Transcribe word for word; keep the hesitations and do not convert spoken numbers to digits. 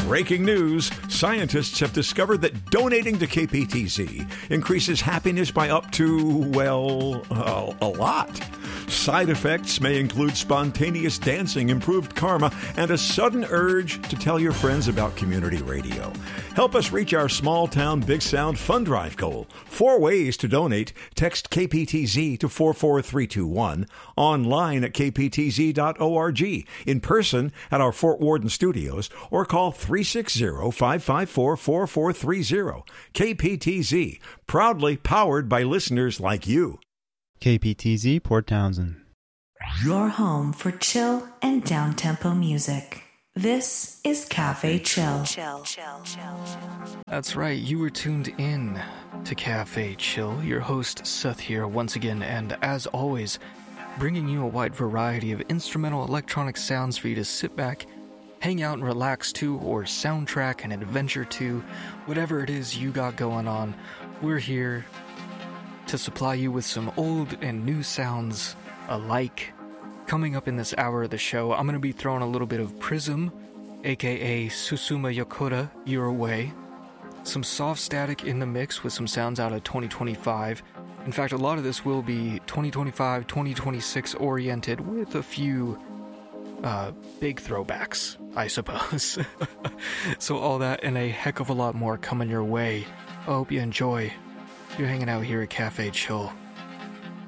Breaking news, scientists have discovered that donating to K P T Z increases happiness by up to, well, uh, a lot. Side effects may include spontaneous dancing, improved karma, and a sudden urge to tell your friends about community radio. Help us reach our small town Big Sound Fund Drive goal. Four ways to donate. Text K P T Z to four four three two one, online at k p t z dot org, in person at our Fort Worden studios, or call three six zero, five five four, four four three zero. K P T Z, proudly powered by listeners like you. K P T Z, Port Townsend. Your home for chill and down-tempo music. This is Cafe Chill. Chill, chill, chill. That's right, you were tuned in to Cafe Chill. Your host, Seth, here once again, and as always, bringing you a wide variety of instrumental electronic sounds for you to sit back, hang out and relax to, or soundtrack an adventure to. Whatever it is you got going on, we're here to supply you with some old and new sounds alike. Coming up in this hour of the show, I'm going to be throwing a little bit of Prism, aka Susuma Yokota, your way. Some soft static in the mix with some sounds out of twenty twenty-five. In fact, a lot of this will be twenty twenty-five, twenty twenty-six oriented with a few uh, big throwbacks, I suppose. So all that and a heck of a lot more coming your way. I hope you enjoy. You're hanging out here at Cafe Chill.